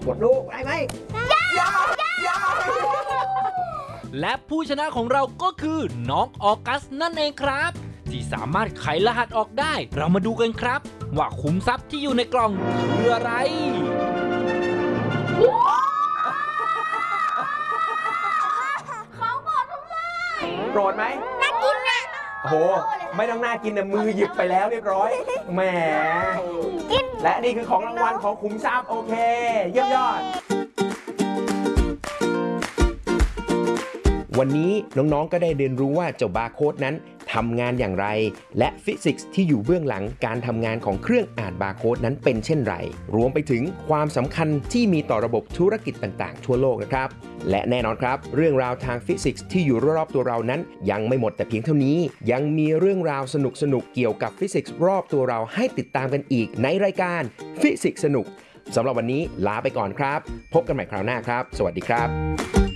กดลูกได้ไหมและผู้ชนะของเราก็คือน้องออกัสนั่นเองครับที่สามารถไขรหัสออกได้เรามาดูกันครับว่าขุมทรัพย์ที่อยู่ในกล่องคืออะไรของหมดทุกเลยโกรธไหมน่ากินนะโอ้โหไม่ต้องน่ากินนะมือหยิบไปแล้วเรียบร้อยแหมกินและนี่คือของรางวัลของขุมทรัพย์โอเคเยี่ยมยอดวันนี้น้องๆก็ได้เรียนรู้ว่าเจ้าบาร์โค้ดนั้นทำงานอย่างไรและฟิสิกส์ที่อยู่เบื้องหลังการทำงานของเครื่องอ่านบาร์โค้ดนั้นเป็นเช่นไรรวมไปถึงความสำคัญที่มีต่อระบบธุรกิจต่างๆทั่วโลกนะครับและแน่นอนครับเรื่องราวทางฟิสิกส์ที่อยู่รอบๆตัวเรานั้นยังไม่หมดแต่เพียงเท่านี้ยังมีเรื่องราวสนุกๆเกี่ยวกับฟิสิกส์รอบตัวเราให้ติดตามกันอีกในรายการฟิสิกส์สนุกสำหรับวันนี้ลาไปก่อนครับพบกันใหม่คราวหน้าครับสวัสดีครับ